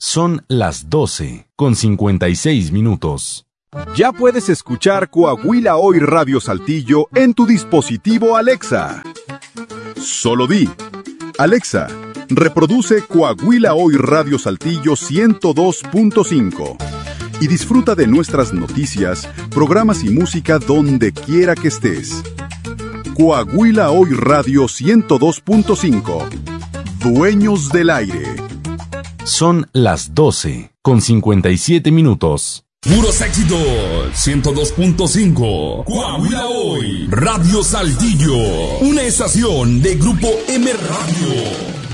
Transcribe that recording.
Son las 12:56. Ya puedes escuchar Coahuila Hoy Radio Saltillo en tu dispositivo Alexa. Solo di: Alexa, reproduce Coahuila Hoy Radio Saltillo 102.5 y disfruta de nuestras noticias, programas y música donde quiera que estés. Coahuila Hoy Radio 102.5. Dueños del aire. Son las 12:57. Puros éxitos, 102.5. Coahuila Hoy, Radio Saltillo. Una estación de Grupo M Radio.